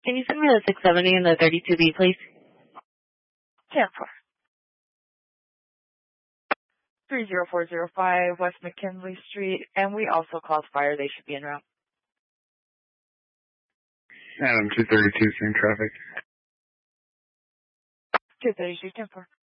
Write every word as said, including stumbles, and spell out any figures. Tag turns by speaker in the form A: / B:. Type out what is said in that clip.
A: Can you send me the six seventy and the thirty-two B, please?
B: ten four. three zero four zero five West McKinley Street, and we also called fire. They should be en route.
C: Adam, two thirty-two, same traffic.
B: two thirty-two, ten four.